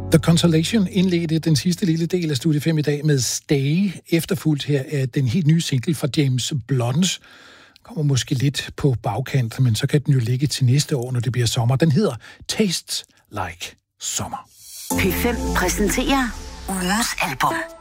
The Consolation indledte den sidste lille del af Studie 5 i dag med Stay, efterfulgt her af den helt nye single fra James Blunt. Kommer måske lidt på bagkant, men så kan den jo ligge til næste år, når det bliver sommer. Den hedder Tastes Like Summer. P5 præsenterer ugens album.